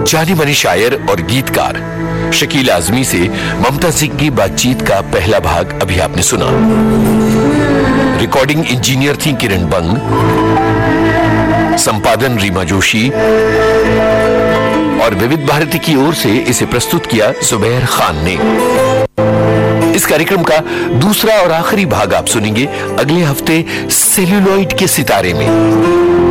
जानी मानी शायर और गीतकार शकील आजमी से ममता सिंह की बातचीत का पहला भाग अभी आपने सुना। रिकॉर्डिंग इंजीनियर थी किरण बंग, संपादन रीमा जोशी और विविध भारती की ओर से इसे प्रस्तुत किया जुबैर खान ने। इस कार्यक्रम का दूसरा और आखिरी भाग आप सुनेंगे अगले हफ्ते सेल्यूलॉइड के सितारे में।